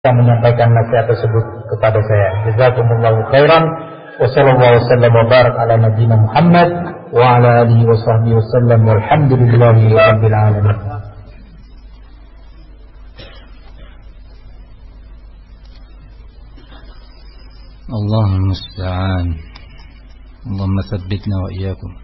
yang menyampaikan nasihat tersebut kepada saya. Jazakumullahu khairan. Wassallallahu wasallam wa barak ala nabiyyina Muhammad wa ala alihi wa sahbihi wasallam walhamdulillahi rabbil alamin. Allahumma musta'an. Allahumma tsabbitna wa iyyakum.